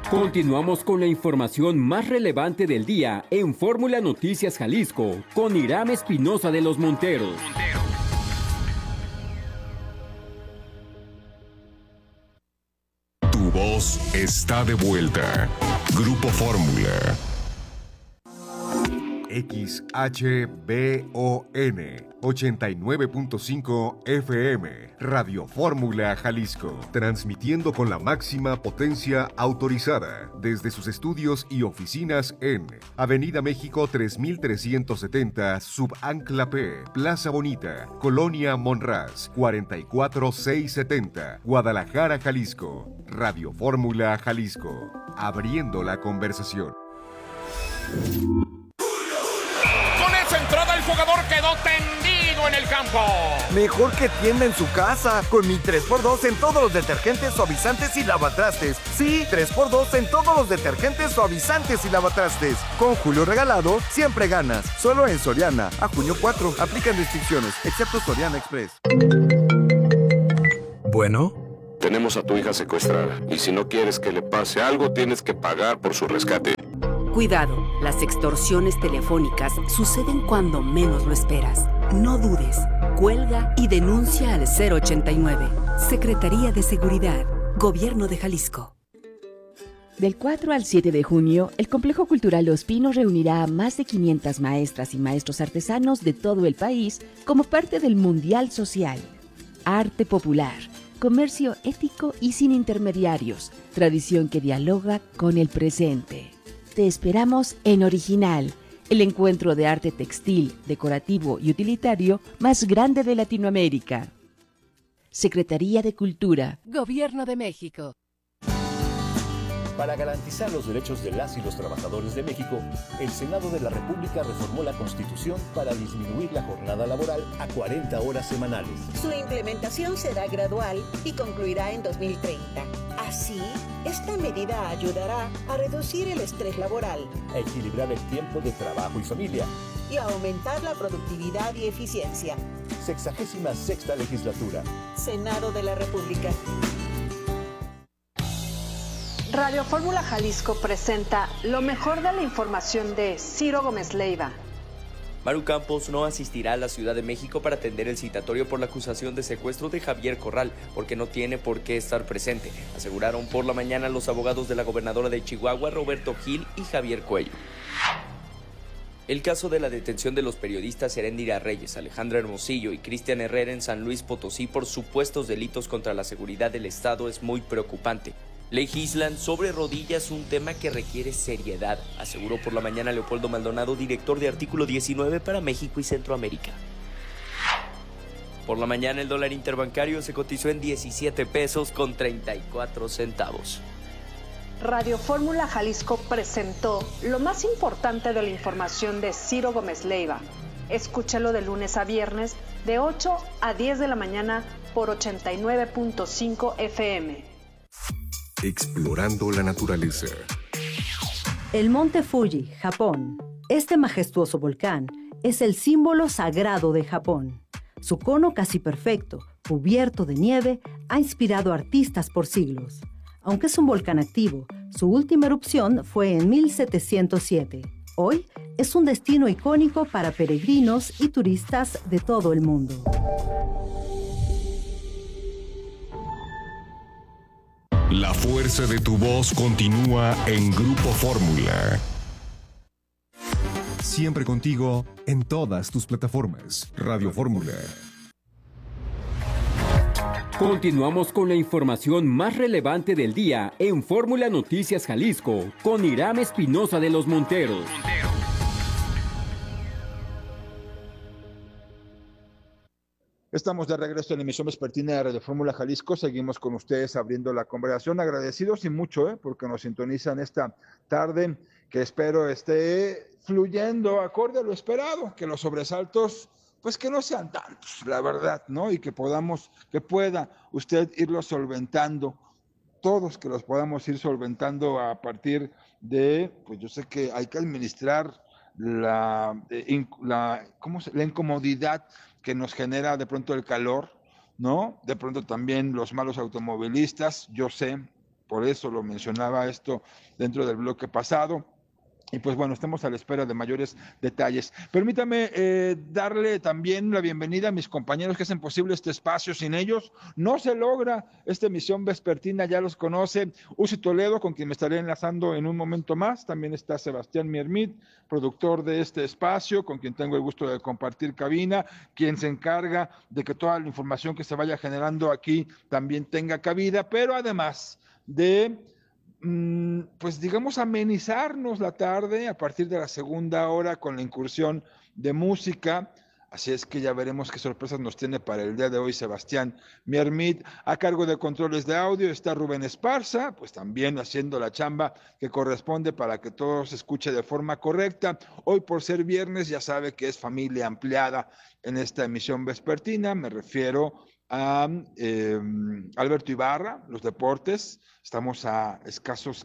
Continuamos con la información más relevante del día en Fórmula Noticias Jalisco con Iram Espinosa de los Monteros. Tu voz está de vuelta. Grupo Fórmula. XHBON 89.5 FM, Radio Fórmula Jalisco, transmitiendo con la máxima potencia autorizada desde sus estudios y oficinas en Avenida México 3370, Subancla P, Plaza Bonita, Colonia Monraz, 44670, Guadalajara, Jalisco. Radio Fórmula Jalisco, abriendo la conversación. Entrada, el jugador quedó tendido en el campo. Mejor que tienda en su casa. Con mi 3x2 en todos los detergentes, suavizantes y lavatrastes. Sí, 3x2 en todos los detergentes, suavizantes y lavatrastes. Con Julio regalado, siempre ganas. Solo en Soriana. A junio 4. Aplican restricciones, excepto Soriana Express. Bueno. Tenemos a tu hija secuestrada. Y si no quieres que le pase algo, tienes que pagar por su rescate. Cuidado, las extorsiones telefónicas suceden cuando menos lo esperas. No dudes, cuelga y denuncia al 089. Secretaría de Seguridad, Gobierno de Jalisco. Del 4 al 7 de junio, el Complejo Cultural Los Pinos reunirá a más de 500 maestras y maestros artesanos de todo el país como parte del Mundial Social. Arte popular, comercio ético y sin intermediarios, tradición que dialoga con el presente. Te esperamos en Original, el encuentro de arte textil, decorativo y utilitario más grande de Latinoamérica. Secretaría de Cultura, Gobierno de México. Para garantizar los derechos de las y los trabajadores de México, el Senado de la República reformó la Constitución para disminuir la jornada laboral a 40 horas semanales. Su implementación será gradual y concluirá en 2030. Así, esta medida ayudará a reducir el estrés laboral, a equilibrar el tiempo de trabajo y familia y a aumentar la productividad y eficiencia. 66ª legislatura. Senado de la República. Radio Fórmula Jalisco presenta lo mejor de la información de Ciro Gómez Leiva. Maru Campos no asistirá a la Ciudad de México para atender el citatorio por la acusación de secuestro de Javier Corral, porque no tiene por qué estar presente, aseguraron por la mañana los abogados de la gobernadora de Chihuahua, Roberto Gil y Javier Cuello. El caso de la detención de los periodistas Heréndira Reyes, Alejandra Hermosillo y Cristian Herrera en San Luis Potosí por supuestos delitos contra la seguridad del Estado es muy preocupante. Legislan sobre rodillas un tema que requiere seriedad, aseguró por la mañana Leopoldo Maldonado, director de Artículo 19 para México y Centroamérica. Por la mañana el dólar interbancario se cotizó en 17 pesos con 34 centavos. Radio Fórmula Jalisco presentó lo más importante de la información de Ciro Gómez Leiva. Escúchalo de lunes a viernes de 8 a 10 de la mañana por 89.5 FM. Explorando la naturaleza. El Monte Fuji, Japón. Este majestuoso volcán es el símbolo sagrado de Japón. Su cono casi perfecto, cubierto de nieve, ha inspirado a artistas por siglos. Aunque es un volcán activo, su última erupción fue en 1707. Hoy es un destino icónico para peregrinos y turistas de todo el mundo. La fuerza de tu voz continúa en Grupo Fórmula. Siempre contigo en todas tus plataformas. Radio Fórmula. Continuamos con la información más relevante del día en Fórmula Noticias Jalisco con Iram Espinosa de los Monteros. Estamos de regreso en la emisión vespertina de Radio Fórmula Jalisco. Seguimos con ustedes abriendo la conversación. Agradecidos y mucho, porque nos sintonizan esta tarde, que espero esté fluyendo acorde a lo esperado, que los sobresaltos, pues que no sean tantos, la verdad, ¿no? Y que pueda usted irlos solventando, todos que los podamos ir solventando a partir de, pues yo sé que hay que administrar la incomodidad que nos genera de pronto el calor, ¿no? De pronto también los malos automovilistas, yo sé por eso lo mencionaba esto dentro del bloque pasado. Y pues bueno, estamos a la espera de mayores detalles. Permítame darle también la bienvenida a mis compañeros que hacen posible este espacio. Sin ellos no se logra esta emisión vespertina, ya los conoce Uzi Toledo, con quien me estaré enlazando en un momento más. También está Sebastián Miermit, productor de este espacio, con quien tengo el gusto de compartir cabina, quien se encarga de que toda la información que se vaya generando aquí también tenga cabida, pero además de pues digamos amenizarnos la tarde a partir de la segunda hora con la incursión de música. Así es que ya veremos qué sorpresas nos tiene para el día de hoy Sebastián Miermit. A cargo de controles de audio está Rubén Esparza, pues también haciendo la chamba que corresponde para que todo se escuche de forma correcta. Hoy, por ser viernes, ya sabe que es familia ampliada en esta emisión vespertina. Me refiero a Alberto Ibarra, los deportes. Estamos a escasos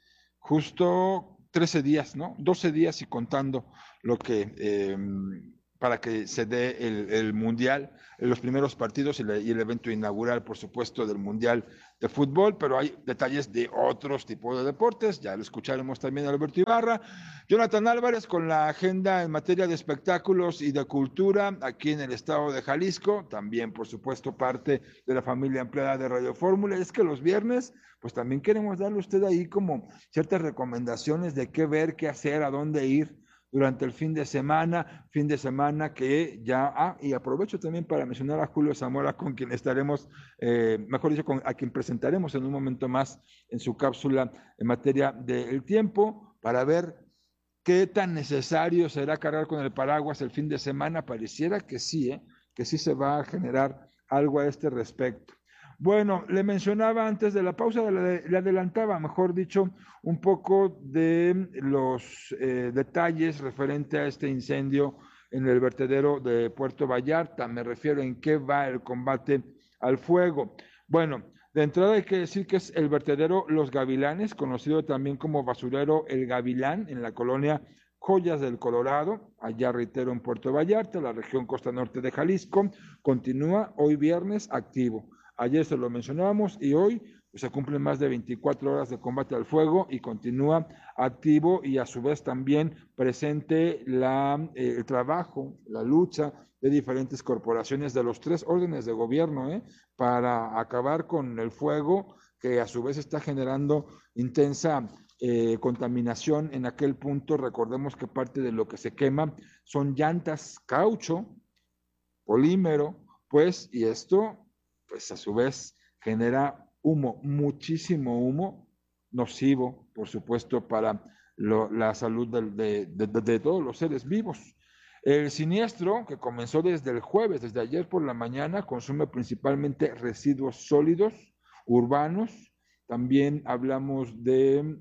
justo 13 días, ¿no? 12 días y contando lo que para que se dé el Mundial, los primeros partidos y el evento inaugural, por supuesto, del Mundial de Fútbol, pero hay detalles de otros tipos de deportes, ya lo escucharemos también a Alberto Ibarra. Jonathan Álvarez con la agenda en materia de espectáculos y de cultura aquí en el estado de Jalisco, también, por supuesto, parte de la familia empleada de Radio Fórmula. Es que los viernes, pues también queremos darle a usted ahí como ciertas recomendaciones de qué ver, qué hacer, a dónde ir durante el fin de semana que ya, y aprovecho también para mencionar a Julio Zamora, con quien estaremos, mejor dicho, a quien presentaremos en un momento más en su cápsula en materia del tiempo, para ver qué tan necesario será cargar con el paraguas el fin de semana. Pareciera que sí se va a generar algo a este respecto. Bueno, le mencionaba antes de la pausa, le adelantaba, mejor dicho, un poco de los detalles referente a este incendio en el vertedero de Puerto Vallarta. Me refiero en qué va el combate al fuego. Bueno, de entrada hay que decir que es el vertedero Los Gavilanes, conocido también como basurero El Gavilán, en la colonia Joyas del Colorado, allá reitero en Puerto Vallarta, la región costa norte de Jalisco. Continúa hoy viernes activo. Ayer se lo mencionábamos y hoy pues, se cumplen más de 24 horas de combate al fuego y continúa activo, y a su vez también presente el trabajo, la lucha de diferentes corporaciones de los 3 órdenes de gobierno para acabar con el fuego, que a su vez está generando intensa contaminación en aquel punto. Recordemos que parte de lo que se quema son llantas, caucho, polímero, pues, y esto pues a su vez genera humo, muchísimo humo, nocivo, por supuesto, para la salud de todos los seres vivos. El siniestro, que comenzó desde el jueves, desde ayer por la mañana, consume principalmente residuos sólidos urbanos. También hablamos de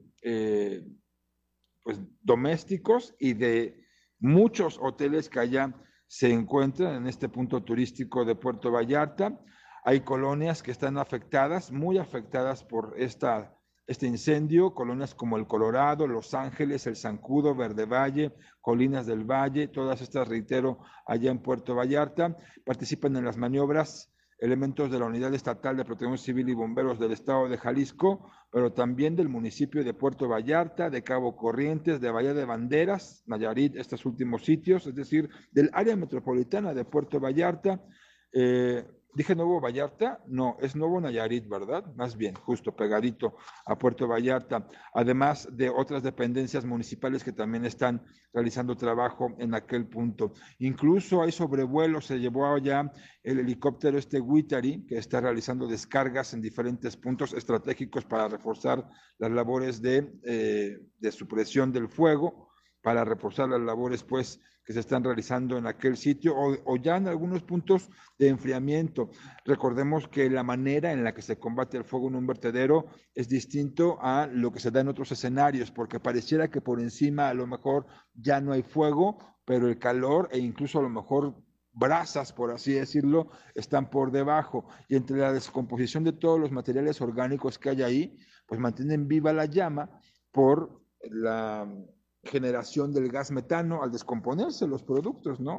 pues, domésticos y de muchos hoteles que allá se encuentran en este punto turístico de Puerto Vallarta. Hay colonias que están afectadas, muy afectadas por este incendio, colonias como el Colorado, Los Ángeles, El Zancudo, Verde Valle, Colinas del Valle, todas estas, reitero, allá en Puerto Vallarta. Participan en las maniobras elementos de la Unidad Estatal de Protección Civil y Bomberos del Estado de Jalisco, pero también del municipio de Puerto Vallarta, de Cabo Corrientes, de Bahía de Banderas, Nayarit, estos últimos sitios, es decir, del área metropolitana de Puerto Vallarta. ¿Dije Nuevo Vallarta? No, es Nuevo Nayarit, ¿verdad? Más bien, justo pegadito a Puerto Vallarta, además de otras dependencias municipales que también están realizando trabajo en aquel punto. Incluso hay sobrevuelos, se llevó allá el helicóptero Huitari, que está realizando descargas en diferentes puntos estratégicos para reforzar las labores de supresión del fuego, para reforzar las labores, pues, que se están realizando en aquel sitio o ya en algunos puntos de enfriamiento. Recordemos que la manera en la que se combate el fuego en un vertedero es distinto a lo que se da en otros escenarios, porque pareciera que por encima a lo mejor ya no hay fuego, pero el calor e incluso a lo mejor brasas, por así decirlo, están por debajo, y entre la descomposición de todos los materiales orgánicos que hay ahí, pues mantienen viva la llama por la generación del gas metano al descomponerse los productos, ¿no?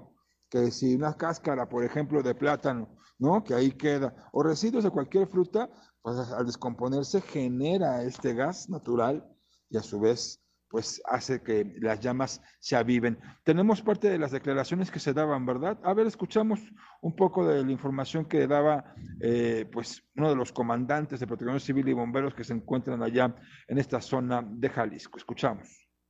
que si una cáscara, por ejemplo, de plátano, ¿no? Que ahí queda, o residuos de cualquier fruta, pues al descomponerse genera este gas natural y a su vez pues hace que las llamas se aviven. Tenemos parte de las declaraciones que se daban, ¿verdad? A ver, escuchamos un poco de la información que daba pues uno de los comandantes de Protección Civil y bomberos que se encuentran allá en esta zona de Jalisco. Escuchamos.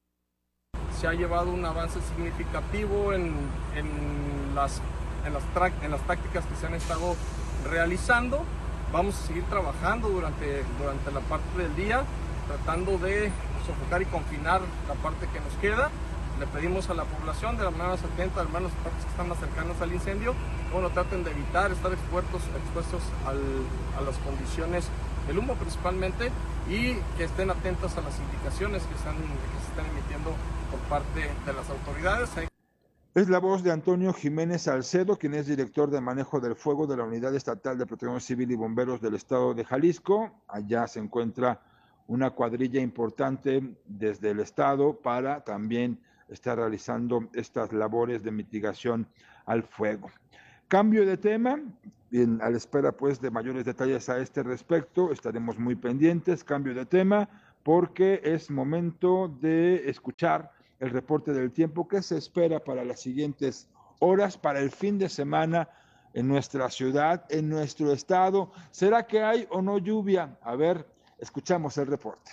Se ha llevado un avance significativo en las tácticas que se han estado realizando. Vamos a seguir trabajando durante la parte del día, tratando de sofocar y confinar la parte que nos queda. Le pedimos a la población de la manera más atenta, al menos las partes que están más cercanas al incendio, bueno, traten de evitar estar expuestos a las condiciones del humo principalmente, y que estén atentas a las indicaciones que se están emitiendo por parte de las autoridades. Es la voz de Antonio Jiménez Salcedo, quien es director de manejo del fuego de la Unidad Estatal de Protección Civil y Bomberos del Estado de Jalisco. Allá se encuentra una cuadrilla importante desde el Estado para también estar realizando estas labores de mitigación al fuego. Cambio de tema, a la espera pues de mayores detalles a este respecto, estaremos muy pendientes. Cambio de tema porque es momento de escuchar el reporte del tiempo que se espera para las siguientes horas, para el fin de semana en nuestra ciudad, en nuestro estado. ¿Será que hay o no lluvia? A ver, escuchamos el reporte.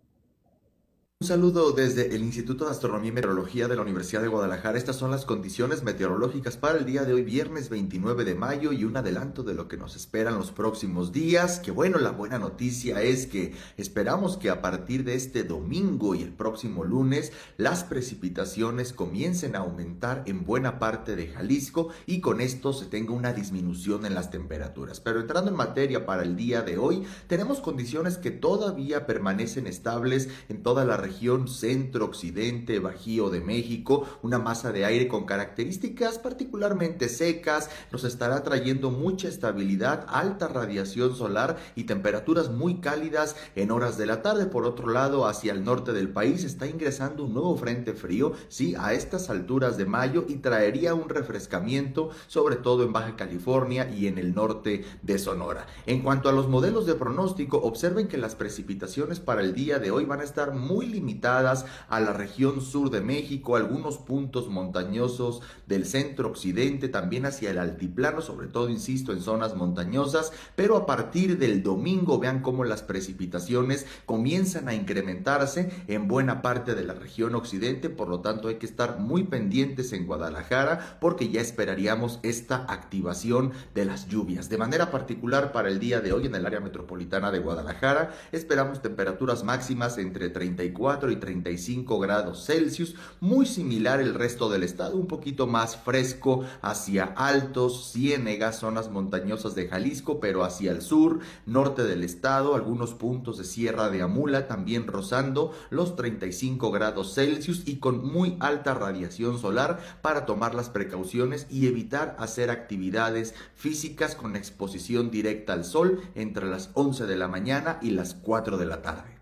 Un saludo desde el Instituto de Astronomía y Meteorología de la Universidad de Guadalajara. Estas son las condiciones meteorológicas para el día de hoy, viernes 29 de mayo, y un adelanto de lo que nos esperan los próximos días. Que bueno, la buena noticia es que esperamos que a partir de este domingo y el próximo lunes, las precipitaciones comiencen a aumentar en buena parte de Jalisco y con esto se tenga una disminución en las temperaturas. Pero entrando en materia para el día de hoy, tenemos condiciones que todavía permanecen estables en toda la región centro-occidente, Bajío de México. Una masa de aire con características particularmente secas nos estará trayendo mucha estabilidad, alta radiación solar y temperaturas muy cálidas en horas de la tarde. Por otro lado, hacia el norte del país está ingresando un nuevo frente frío, sí, a estas alturas de mayo, y traería un refrescamiento, sobre todo en Baja California y en el norte de Sonora. En cuanto a los modelos de pronóstico, observen que las precipitaciones para el día de hoy van a estar muy limitadas a la región sur de México, algunos puntos montañosos del centro occidente, también hacia el altiplano, sobre todo, insisto, en zonas montañosas, pero a partir del domingo vean cómo las precipitaciones comienzan a incrementarse en buena parte de la región occidente. Por lo tanto, hay que estar muy pendientes en Guadalajara porque ya esperaríamos esta activación de las lluvias. De manera particular para el día de hoy en el área metropolitana de Guadalajara esperamos temperaturas máximas entre 34 y 35 grados Celsius, muy similar el resto del estado, un poquito más fresco hacia Altos, Ciénegas, zonas montañosas de Jalisco, pero hacia el sur, norte del estado, algunos puntos de Sierra de Amula también rozando los 35 grados Celsius y con muy alta radiación solar para tomar las precauciones y evitar hacer actividades físicas con exposición directa al sol entre las 11 de la mañana y las 4 de la tarde.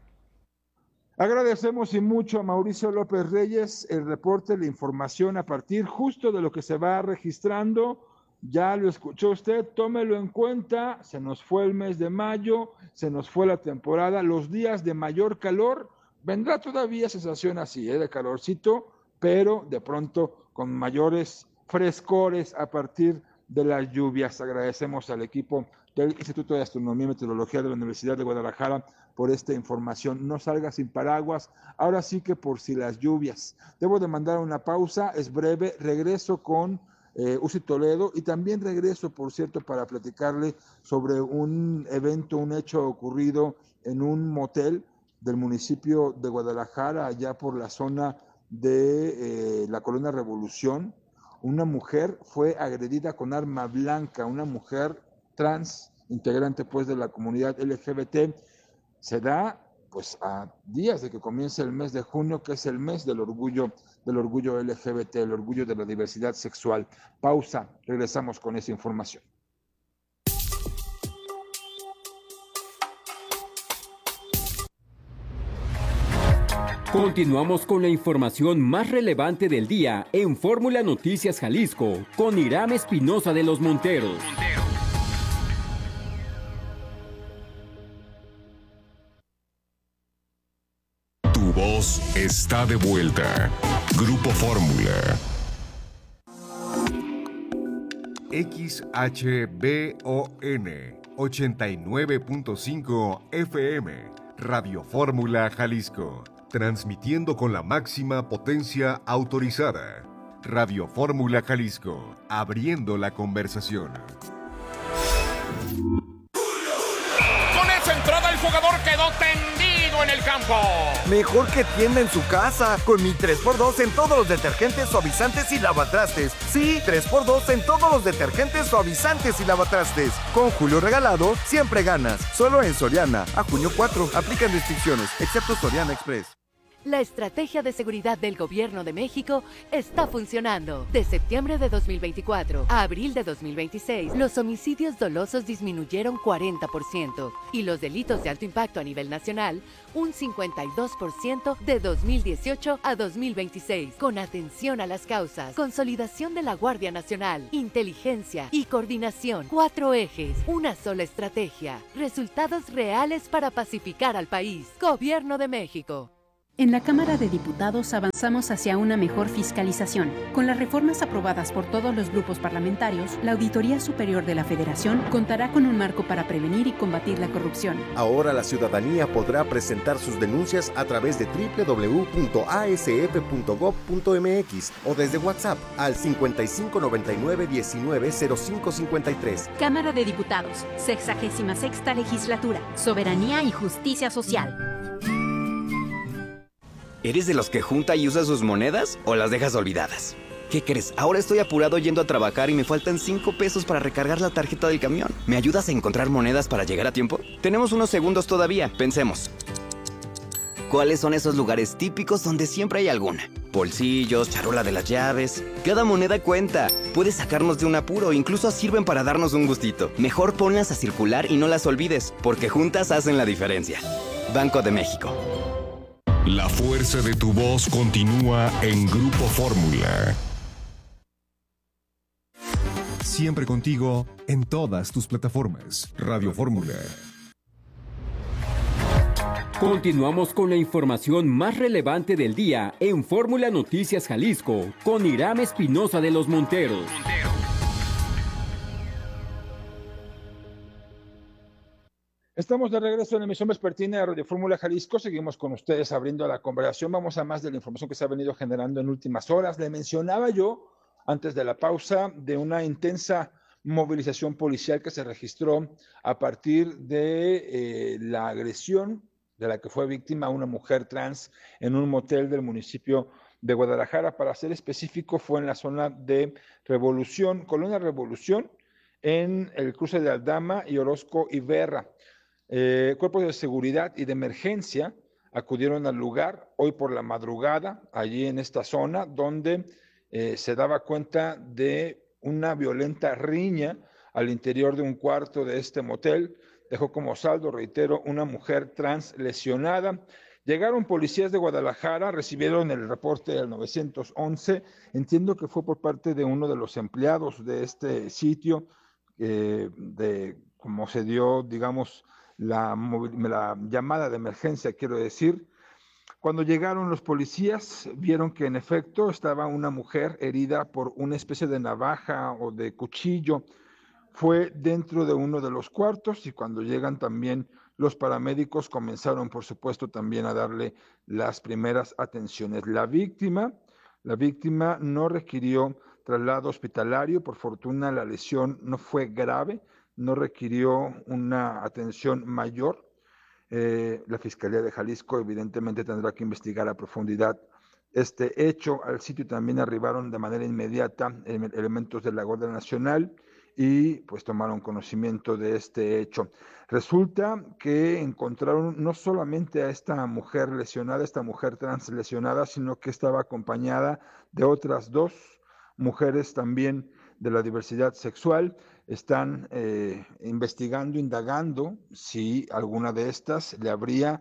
Agradecemos y mucho a Mauricio López Reyes el reporte, la información a partir justo de lo que se va registrando. Ya lo escuchó usted, tómelo en cuenta. Se nos fue el mes de mayo, se nos fue la temporada, los días de mayor calor. Vendrá todavía sensación así, de calorcito, pero de pronto con mayores frescores a partir de las lluvias. Agradecemos al equipo del Instituto de Astronomía y Meteorología de la Universidad de Guadalajara por esta información. No salga sin paraguas, ahora sí que por si las lluvias. Debo de mandar una pausa, es breve, regreso con Uzi Toledo y también regreso, por cierto, para platicarle sobre un evento, un hecho ocurrido en un motel del municipio de Guadalajara, allá por la zona de la Colonia Revolución. Una mujer fue agredida con arma blanca, una mujer trans, integrante pues de la comunidad LGBT. Se da pues a días de que comience el mes de junio, que es el mes del orgullo LGBT, el orgullo de la diversidad sexual. Pausa, regresamos con esa información. Continuamos con la información más relevante del día en Fórmula Noticias Jalisco con Irán Espinosa de los Monteros. Tu voz está de vuelta. Grupo Fórmula. XHBON 89.5 FM. Radio Fórmula Jalisco. Transmitiendo con la máxima potencia autorizada. Radio Fórmula Jalisco. Abriendo la conversación. Con esa entrada el jugador quedó tendido en el campo. Mejor que tienda en su casa. Con mi 3x2 en todos los detergentes, suavizantes y lavatrastes. Sí, 3x2 en todos los detergentes, suavizantes y lavatrastes. Con Julio Regalado, siempre ganas. Solo en Soriana. A junio 4. Aplican restricciones, excepto Soriana Express. La estrategia de seguridad del Gobierno de México está funcionando. De septiembre de 2024 a abril de 2026, los homicidios dolosos disminuyeron 40% y los delitos de alto impacto a nivel nacional un 52% de 2018 a 2026. Con atención a las causas, consolidación de la Guardia Nacional, inteligencia y coordinación. 4 ejes, una sola estrategia. Resultados reales para pacificar al país. Gobierno de México. En la Cámara de Diputados avanzamos hacia una mejor fiscalización. Con las reformas aprobadas por todos los grupos parlamentarios, la Auditoría Superior de la Federación contará con un marco para prevenir y combatir la corrupción. Ahora la ciudadanía podrá presentar sus denuncias a través de www.asf.gov.mx o desde WhatsApp al 5599-190553. Cámara de Diputados, 66ª Legislatura, Soberanía y Justicia Social. ¿Eres de los que junta y usa sus monedas o las dejas olvidadas? ¿Qué crees? Ahora estoy apurado yendo a trabajar y me faltan 5 pesos para recargar la tarjeta del camión. ¿Me ayudas a encontrar monedas para llegar a tiempo? Tenemos unos segundos todavía, pensemos. ¿Cuáles son esos lugares típicos donde siempre hay alguna? Bolsillos, charola de las llaves. Cada moneda cuenta. Puede sacarnos de un apuro, incluso sirven para darnos un gustito. Mejor ponlas a circular y no las olvides, porque juntas hacen la diferencia. Banco de México. La fuerza de tu voz continúa en Grupo Fórmula. Siempre contigo en todas tus plataformas. Radio Fórmula. Continuamos con la información más relevante del día en Fórmula Noticias Jalisco con Irán Espinosa de los Monteros. Estamos de regreso en la emisión vespertina de Radio Fórmula Jalisco. Seguimos con ustedes abriendo la conversación. Vamos a más de la información que se ha venido generando en últimas horas. Le mencionaba yo, antes de la pausa, de una intensa movilización policial que se registró a partir de la agresión de la que fue víctima una mujer trans en un motel del municipio de Guadalajara. Para ser específico, fue en la zona de Revolución, Colonia Revolución, en el cruce de Aldama y Orozco y Berra. Cuerpos de seguridad y de emergencia acudieron al lugar hoy por la madrugada, allí en esta zona, donde se daba cuenta de una violenta riña al interior de un cuarto de este motel. Dejó como saldo, reitero, una mujer trans lesionada. Llegaron policías de Guadalajara, recibieron el reporte del 911. Entiendo que fue por parte de uno de los empleados de este sitio, de cómo se dio, digamos, la llamada de emergencia, quiero decir. Cuando llegaron los policías, vieron que en efecto estaba una mujer herida por una especie de navaja o de cuchillo. Fue dentro de uno de los cuartos y cuando llegan también los paramédicos comenzaron, por supuesto, también a darle las primeras atenciones. La víctima no requirió traslado hospitalario. Por fortuna, la lesión no fue grave, no requirió una atención mayor. La Fiscalía de Jalisco evidentemente tendrá que investigar a profundidad este hecho. Al sitio también arribaron de manera inmediata elementos de la Guardia Nacional y pues tomaron conocimiento de este hecho. Resulta que encontraron no solamente a esta mujer lesionada, esta mujer trans lesionada, sino que estaba acompañada de otras 2 mujeres también de la diversidad sexual. Están investigando, indagando si alguna de estas le habría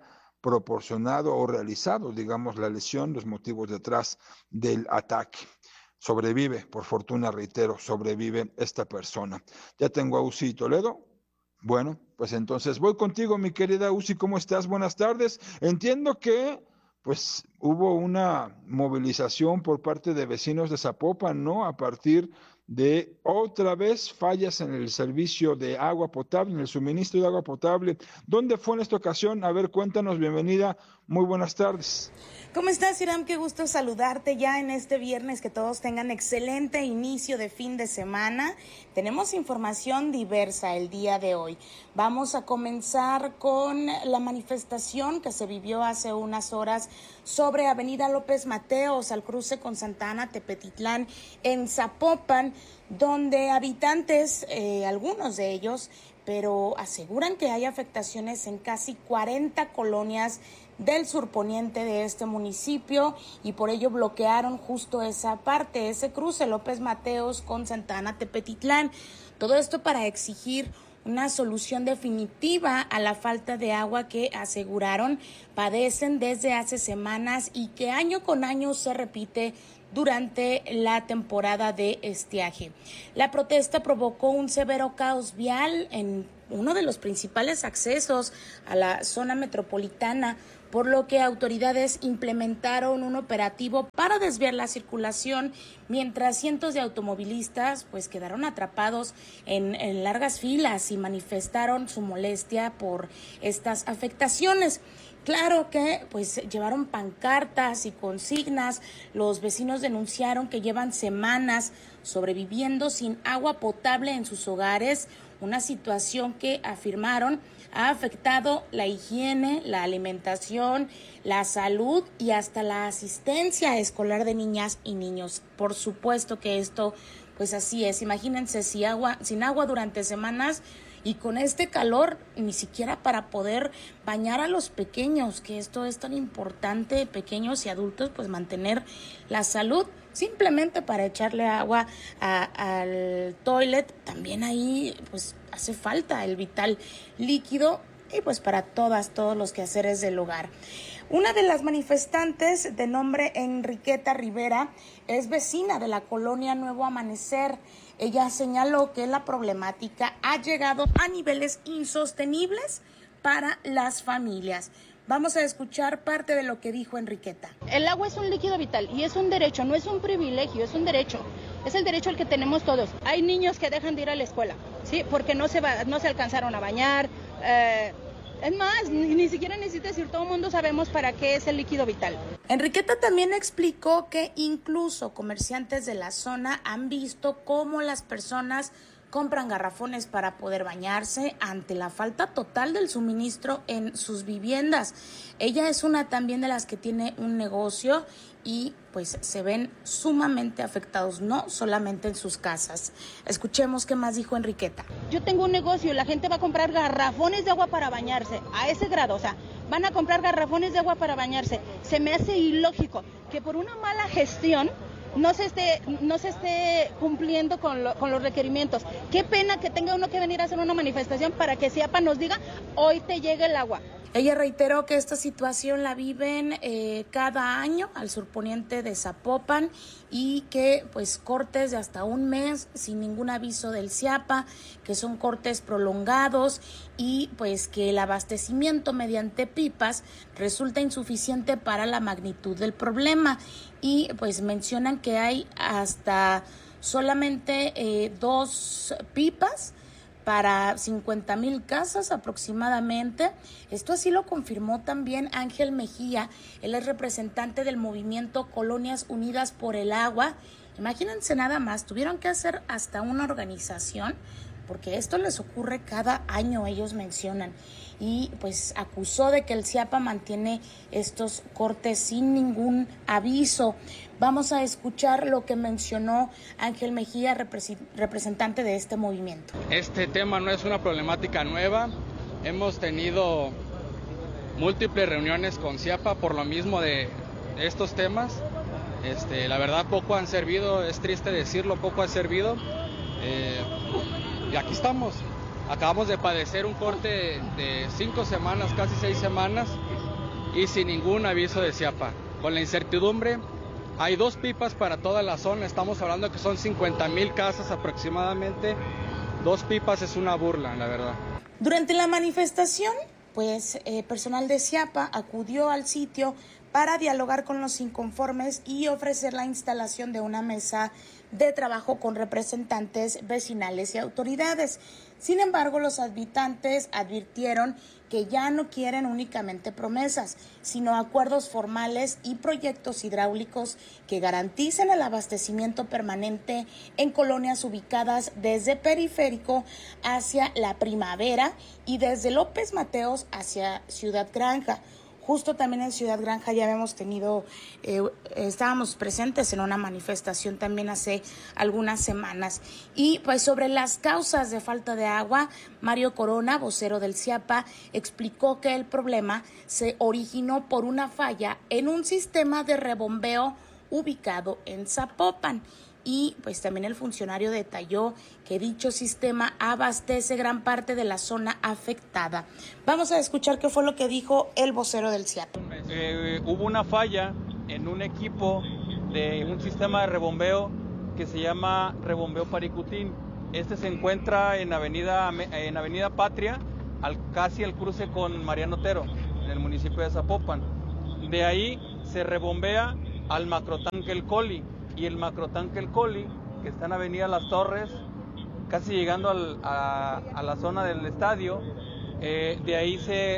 proporcionado o realizado, digamos, la lesión, los motivos detrás del ataque. Sobrevive, por fortuna, reitero, sobrevive esta persona. Ya tengo a Uzi Toledo. Bueno, pues entonces voy contigo, mi querida Uzi, ¿cómo estás? Buenas tardes. Entiendo que pues hubo una movilización por parte de vecinos de Zapopan, ¿no? A partir de otra vez fallas en el servicio de agua potable, en el suministro de agua potable. ¿Dónde fue en esta ocasión? A ver, cuéntanos, bienvenida, muy buenas tardes. ¿Cómo estás, Hiram? Qué gusto saludarte ya en este viernes, que todos tengan excelente inicio de fin de semana. Tenemos información diversa el día de hoy. Vamos a comenzar con la manifestación que se vivió hace unas horas sobre Avenida López Mateos, al cruce con Santa Ana, Tepetitlán, en Zapopan, donde habitantes, algunos de ellos, pero aseguran que hay afectaciones en casi 40 colonias del surponiente de este municipio, y por ello bloquearon justo esa parte, ese cruce López Mateos con Santa Ana, Tepetitlán. Todo esto para exigir una solución definitiva a la falta de agua que aseguraron padecen desde hace semanas y que año con año se repite durante la temporada de estiaje. La protesta provocó un severo caos vial en uno de los principales accesos a la zona metropolitana, por lo que autoridades implementaron un operativo para desviar la circulación, mientras cientos de automovilistas pues quedaron atrapados en largas filas y manifestaron su molestia por estas afectaciones. Claro que pues llevaron pancartas y consignas. Los vecinos denunciaron que llevan semanas sobreviviendo sin agua potable en sus hogares, una situación que afirmaron ha afectado la higiene, la alimentación, la salud y hasta la asistencia escolar de niñas y niños. Por supuesto que esto pues así es. Imagínense sin agua durante semanas y con este calor, ni siquiera para poder bañar a los pequeños, que esto es tan importante, pequeños y adultos, pues mantener la salud. Simplemente para echarle agua al toilet, también ahí pues hace falta el vital líquido, y pues para todos los quehaceres del hogar. Una de las manifestantes, de nombre Enriqueta Rivera, es vecina de la colonia Nuevo Amanecer. Ella señaló que la problemática ha llegado a niveles insostenibles para las familias. Vamos a escuchar parte de lo que dijo Enriqueta. El agua es un líquido vital y es un derecho, no es un privilegio, es un derecho. Es el derecho al que tenemos todos. Hay niños que dejan de ir a la escuela, ¿sí? Porque no se alcanzaron a bañar. Es más, ni siquiera necesitas ir, todo el mundo sabemos para qué es el líquido vital. Enriqueta también explicó que incluso comerciantes de la zona han visto cómo las personas compran garrafones para poder bañarse ante la falta total del suministro en sus viviendas. Ella es una también de las que tiene un negocio y pues se ven sumamente afectados, no solamente en sus casas. Escuchemos qué más dijo Enriqueta. Yo tengo un negocio, la gente va a comprar garrafones de agua para bañarse, a ese grado, o sea, van a comprar garrafones de agua para bañarse. Se me hace ilógico que por una mala gestión no se esté cumpliendo con los requerimientos. Qué pena que tenga uno que venir a hacer una manifestación para que CIAPA nos diga, hoy te llega el agua. Ella reiteró que esta situación la viven cada año al surponiente de Zapopan y que pues cortes de hasta un mes sin ningún aviso del CIAPA, que son cortes prolongados y pues que el abastecimiento mediante pipas resulta insuficiente para la magnitud del problema, y pues mencionan que hay hasta solamente 2 pipas para 50,000 casas aproximadamente. Esto así lo confirmó también Ángel Mejía. Él es representante del movimiento Colonias Unidas por el Agua. Imagínense nada más, tuvieron que hacer hasta una organización, porque esto les ocurre cada año, ellos mencionan, y pues acusó de que el CIAPA mantiene estos cortes sin ningún aviso. Vamos a escuchar lo que mencionó Ángel Mejía, representante de este movimiento. Este tema no es una problemática nueva. Hemos tenido múltiples reuniones con CIAPA por lo mismo de estos temas. La verdad poco han servido, es triste decirlo, poco ha servido. Y aquí estamos. Acabamos de padecer un corte de 5 semanas, casi 6 semanas, y sin ningún aviso de CIAPA. Con la incertidumbre, hay 2 pipas para toda la zona, estamos hablando que son 50,000 casas aproximadamente. 2 pipas es una burla, la verdad. Durante la manifestación, pues personal de CIAPA acudió al sitio para dialogar con los inconformes y ofrecer la instalación de una mesa de trabajo con representantes vecinales y autoridades. Sin embargo, los habitantes advirtieron que ya no quieren únicamente promesas, sino acuerdos formales y proyectos hidráulicos que garanticen el abastecimiento permanente en colonias ubicadas desde Periférico hacia La Primavera y desde López Mateos hacia Ciudad Granja. Justo también en Ciudad Granja ya habíamos tenido, estábamos presentes en una manifestación también hace algunas semanas. Y pues sobre las causas de falta de agua, Mario Corona, vocero del CIAPA, explicó que el problema se originó por una falla en un sistema de rebombeo ubicado en Zapopan. Y pues también el funcionario detalló que dicho sistema abastece gran parte de la zona afectada. Vamos a escuchar qué fue lo que dijo el vocero del CIAPA. Hubo una falla en un equipo de un sistema de rebombeo que se llama Rebombeo Paricutín. Este se encuentra en Avenida Patria, casi al cruce con Mariano Otero, en el municipio de Zapopan. De ahí se rebombea al macrotanque El Coli. Y el macrotanque El Coli, que está en Avenida Las Torres, casi llegando a la zona del estadio, de ahí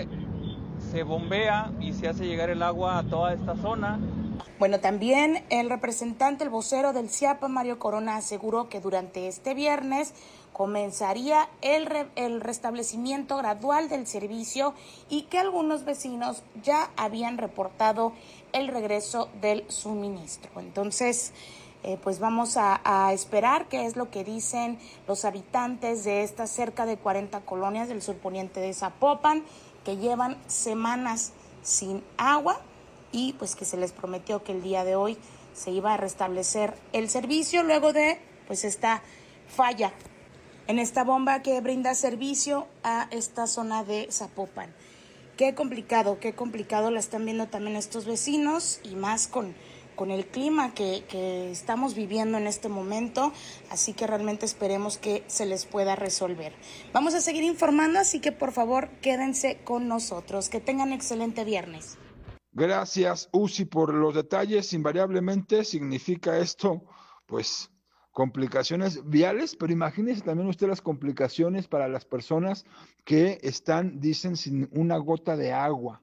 se bombea y se hace llegar el agua a toda esta zona. Bueno, también el representante, el vocero del CIAPA, Mario Corona, aseguró que durante este viernes comenzaría el restablecimiento gradual del servicio y que algunos vecinos ya habían reportado el regreso del suministro. Entonces, pues vamos a esperar qué es lo que dicen los habitantes de estas cerca de 40 colonias del surponiente de Zapopan, que llevan semanas sin agua y pues que se les prometió que el día de hoy se iba a restablecer el servicio luego de pues esta falla en esta bomba que brinda servicio a esta zona de Zapopan. Qué complicado la están viendo también estos vecinos y más con el clima que estamos viviendo en este momento, así que realmente esperemos que se les pueda resolver. Vamos a seguir informando, así que por favor quédense con nosotros. Que tengan excelente viernes. Gracias, Uzi, por los detalles. Invariablemente significa esto, pues, complicaciones viales, pero imagínense también usted las complicaciones para las personas que están, dicen, sin una gota de agua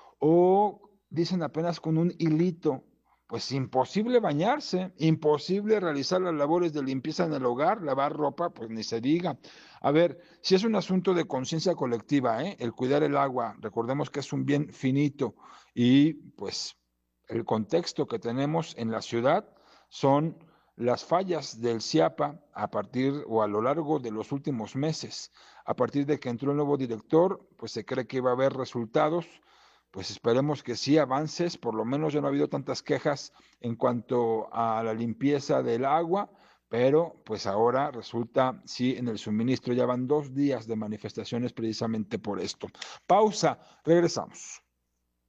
o dicen apenas con un hilito. Pues imposible bañarse, imposible realizar las labores de limpieza en el hogar, lavar ropa, pues ni se diga. A ver, si es un asunto de conciencia colectiva, el cuidar el agua, recordemos que es un bien finito y pues el contexto que tenemos en la ciudad son las fallas del CIAPA a partir o a lo largo de los últimos meses. A partir de que entró el nuevo director, pues se cree que iba a haber resultados. Pues esperemos que sí avances, por lo menos ya no ha habido tantas quejas en cuanto a la limpieza del agua, pero pues ahora resulta, sí, en el suministro ya van 2 días de manifestaciones precisamente por esto. Pausa, regresamos.